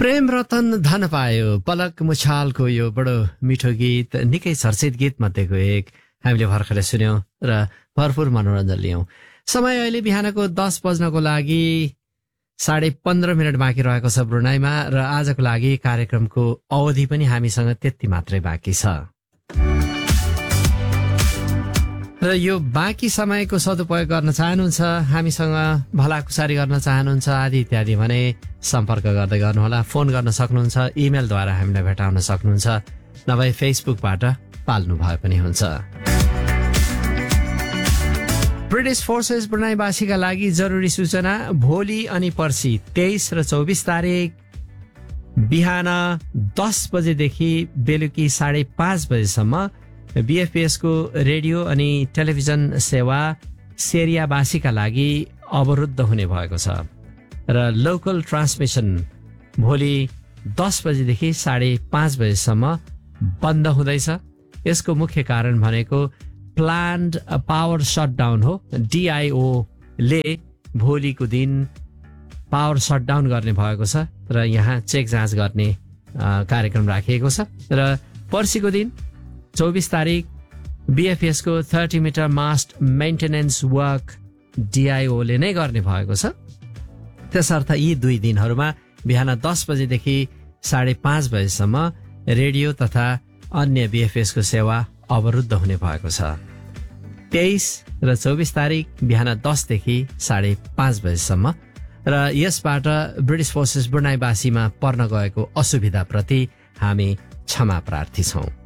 प्रेम रतन धन पायो पलक मुछालको यो बडो मिठो गीत निकै चर्चित गीत मध्येको एक हामीले भर्खरै सुन्यौं र भरपूर मनोरञ्जन लियौं। समय अहिले बिहानको 10 बज्नको लागि 15:30 बाँकी रहेको छ ब्रुनाईमा र आजको लागि कार्यक्रमको अवधि पनि हामीसँग त्यति मात्रै बाँकी छ र यो बाँकी समयको सदुपयोग गर्न चाहनुहुन्छ, हामीसँग भलाकुसारी गर्न चाहनुहुन्छ आदि इत्यादि भने सम्पर्क गर्दै गर्नुहोला। फोन गर्न सक्नुहुन्छ, इमेलद्वारा हामीलाई भेटाउन सक्नुहुन्छ, नभए फेसबुकबाट पाल्नु भए पनि हुन्छ। ब्रिटिश फोर्सेस ब्रुनाईवासीका लागि जरुरी सूचना। भोलि अनि पर्सि 23 र 24 तारिक बिहान 10 बजेदेखि बेलुकी 5:30 बजेसम्म बीएफपीएस को रेडियो अनि टेलिभिजन सेवा सेरियावासीका लागि अवरुद्ध हुने भएको छ र लोकल ट्रान्समिसन भोलि 10 बजेदेखि 5:30 बजेसम्म बन्द हुँदैछ। यसको मुख्य कारण भनेको प्लान्ड पावर शटडाउन हो। डिआइओ ले भोलिको दिन पावर शटडाउन गर्ने भएको छ र यहाँ चेक जाँच गर्ने कार्यक्रम राखिएको छ र पर्सिको दिन 24 तारिक बीएफएस को 30 मिटर मास्ट मेन्टेनेन्स वर्क डिआइओ ले नै गर्ने भएको छ। त्यसर्थ यी दुई दिनहरूमा बिहान 10 बजेदेखि 5:30 बजेसम्म रेडियो तथा अन्य बीएफएस को सेवा अवरुद्ध हुने भएको छ। 23 र 24 तारिक बिहान 10 देखि 5:30 बजेसम्म र यसबाट ब्रिटिश फोर्सेस ब्रुनाईवासीमा पर्न गएको असुविधाप्रति हामी क्षमा प्रार्थी छौं।